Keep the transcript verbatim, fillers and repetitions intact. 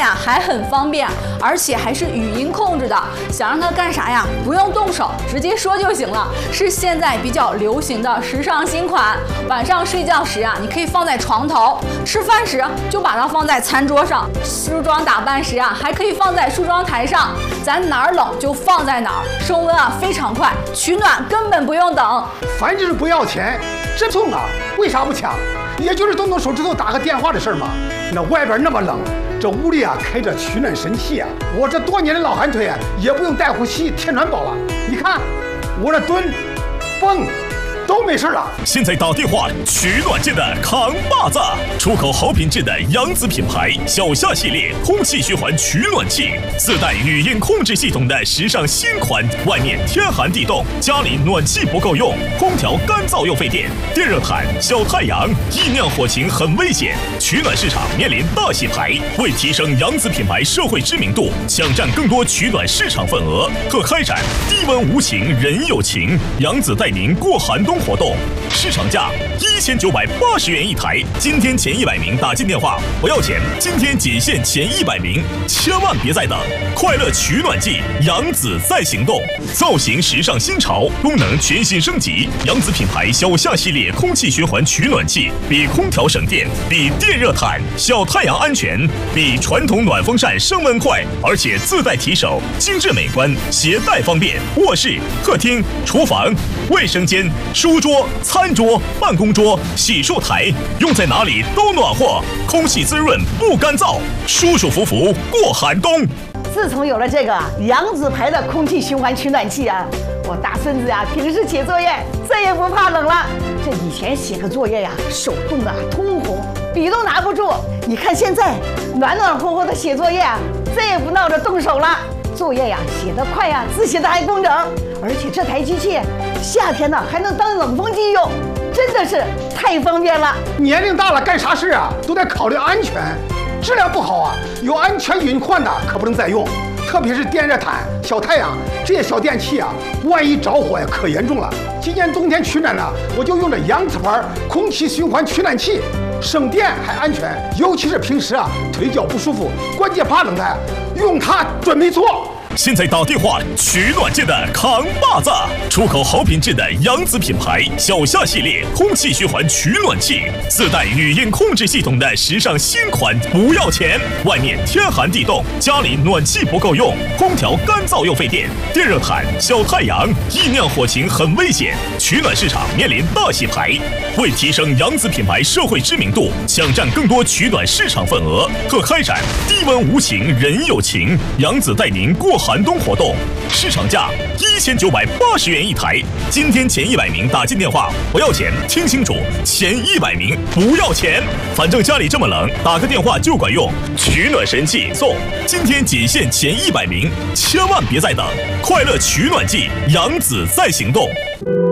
呀还很方便，而且还是语音控制的。想让它干啥呀？不用动手，直接说就行了。是现在比较流行的时尚新款。晚上睡觉时啊，你可以放在床头；吃饭时就把它放在餐桌上；梳妆打扮时啊，还可以放在梳妆台上。咱哪儿冷就放在哪儿，升温啊非常快，取暖根本不用等。 反正不要钱，真送啊！为啥不抢？也就是动动手指头打个电话的事儿嘛。那外边那么冷，这屋里啊开着取暖神器啊，我这多年的老寒腿啊，也不用带呼吸贴暖宝了。你看，我这蹲、蹦都没事了。 现在打电话取暖界的扛把子，出口好品质的扬子品牌小夏系列空气循环取暖器，自带语音控制系统的时尚新款。外面天寒地冻，家里暖气不够用，空调干燥又费电，电热毯、小太阳易酿火情很危险。取暖市场面临大洗牌，为提升扬子品牌社会知名度，抢占更多取暖市场份额，特开展低温无情人有情，扬子带您过寒冬活动，市场价一千九百八十元一台。今天前一百名打进电话不要钱，今天仅限前一百名，千万别再等！快乐取暖季，扬子在行动，造型时尚新潮，功能全新升级。扬子品牌小夏系列空气循环取暖器，比空调省电，比电热毯、小太阳安全，比传统暖风扇升温快，而且自带提手，精致美观，携带方便。卧室、客厅、厨房、卫生间、书桌、餐桌、办公桌、洗漱台，用在哪里都暖和，空气滋润不干燥，舒舒服服过寒冬。 自从有了这个扬子牌的空气循环取暖器啊，我大孙子啊平时写作业再也不怕冷了。这以前写个作业呀、啊，手冻得通红，笔都拿不住。你看现在暖暖和和的写作业啊，再也不闹着动手了。作业呀写得快呀，字写得还工整，而且这台机器夏天呢还能当冷风机用，真的是太方便了。 年龄大了干啥事啊都得考虑安全，质量不好啊，有安全隐患的可不能再用。特别是电热毯、小太阳这些小电器啊，万一着火呀可严重了。今年冬天取暖呢，我就用这扬子牌空气循环取暖器，省电还安全，尤其是平时啊腿脚不舒服、关节怕冷的，用它准没错。 现在打电话取暖界的扛把子，出口好品质的扬子品牌小夏系列空气循环取暖器，自带语音控制系统的时尚新款，不要钱。外面天寒地冻，家里暖气不够用，空调干燥又费电，电热毯、小太阳易酿火情很危险。取暖市场面临大洗牌，为提升扬子品牌社会知名度，抢占更多取暖市场份额，特开展低温无情人有情，扬子带您过寒冬活动，市场价一千九百八十元一台。今天前一百名打进电话不要钱，听清楚，前一百名不要钱。反正家里这么冷，打个电话就管用。取暖神器送，今天仅限前一百名，千万别再等！快乐取暖季，扬子在行动。